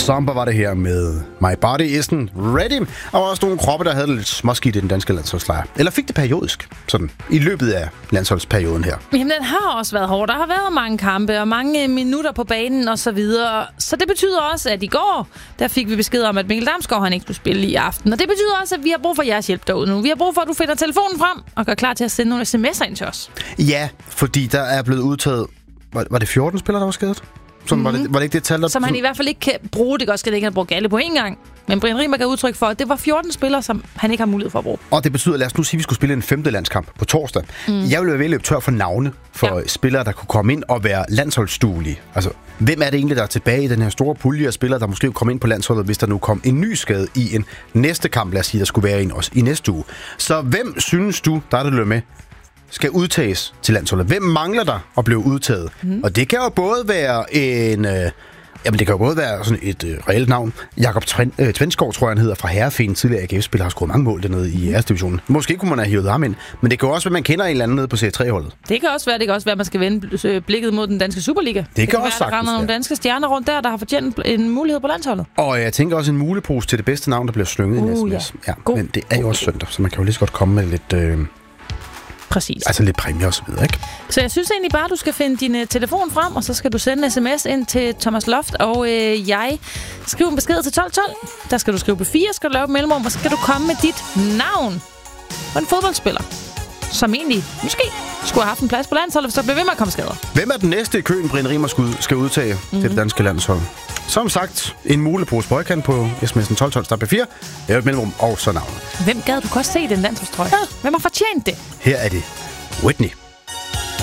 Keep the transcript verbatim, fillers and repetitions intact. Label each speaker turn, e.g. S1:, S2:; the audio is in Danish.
S1: Somber var det her med My Body Isn't Ready. Og også nogle kroppe, der havde det lidt småskidt i den danske landsholdslejr. Eller fik det periodisk, sådan i løbet af landsholdsperioden her.
S2: Jamen, den har også været hård. Der har været mange kampe og mange minutter på banen og så videre. Så det betyder også, at i går, der fik vi besked om, at Mikkel Damsgaard han ikke skulle spille i aften. Og det betyder også, at vi har brug for jeres hjælp derude nu. Vi har brug for, at du finder telefonen frem og gør klar til at sende nogle sms'er ind til os.
S1: Ja, fordi der er blevet udtaget... Var, var det fjorten spillere, der var skadet? Som, mm-hmm. var, det, var det ikke det tal, der...
S2: Som han i hvert fald ikke kan bruge. Det godt skal det ikke, han bruge alle på én gang. Men Brian Riemer gav udtryk for, at det var fjorten spillere, som han ikke har mulighed for at bruge.
S1: Og det betyder, lad os nu sige, at vi skulle spille en femte landskamp på torsdag. Mm. Jeg ville være ved at løbe tør for navne for ja. spillere, der kunne komme ind og være landsholdsduelige. Altså, hvem er det egentlig, der er tilbage i den her store pulje af spillere, der måske kunne komme ind på landsholdet, hvis der nu kom en ny skade i en næste kamp, lad os sige, der skulle være en også i næste uge. Så hvem synes du, der er det løb med, skal udtages til landsholdet? Hvem mangler der at blive udtaget? Mm. Og det kan jo både være en... Øh, Jamen, det kan jo både være sådan et øh, reelt navn. Jakob øh, Tvenskov, tror jeg, han hedder, fra Herrefeen, tidligere A G F-spiller, har scoret mange mål dernede i æresdivisionen. Måske kunne man have hivet ham ind, men det kan jo også være, at man kender en eller anden nede på C tre-holdet.
S2: Det kan også være, det kan også være, at man skal vende blikket mod den danske Superliga. Det,
S1: det kan, kan
S2: også
S1: være,
S2: sagtens, der nogle danske stjerner rundt der, der har fortjent en mulighed på landsholdet.
S1: Og jeg tænker også en mulepose til det bedste navn, der bliver slynget uh, i en sms. Ja. Ja, men det er jo også søndag, så man kan jo lige så godt komme med lidt... Øh,
S2: Præcis.
S1: Altså lidt præmie og så videre, ikke?
S2: Så jeg synes egentlig bare, at du skal finde din uh, telefon frem, og så skal du sende en sms ind til Thomas Loft, og øh, jeg skriver en besked til tolv tolv. Der skal du skrive på fire, skal du lave et mellemrum, og så skal du komme med dit navn på en fodboldspiller, som egentlig måske skulle have haft en plads på landsholdet, hvis der bliver ved med at komme skader.
S1: Hvem er den næste i køen, Brian Riemer skal udtage mm-hmm. til det danske landshold? Som sagt, en mulepose bøjkant på sms'en tolv tolv stab fire. Jeg er et mellemrum, og så navnet.
S2: Hvem gad du godt se den landsholdstrøje? Ja. Hvem har fortjent det?
S1: Her er det Whitney.